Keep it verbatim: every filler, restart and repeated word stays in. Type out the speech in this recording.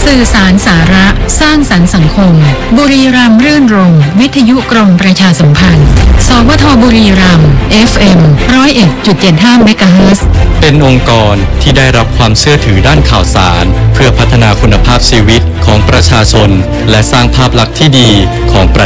สื่อสารสาระสร้างสรรค์สังคมบุรีรัมย์รื่นรมย์วิทยุกรมประชาสัมพันธ์สวทบุรีรัมย์ เอฟ เอ็ม หนึ่งศูนย์เอ็ดจุดเจ็ดห้า เมกะเฮิรตซ์เป็นองค์กรที่ได้รับความเชื่อถือด้านข่าวสารเพื่อพัฒนาคุณภาพชีวิตของประชาชนและสร้างภาพลักษณ์ที่ดีของประ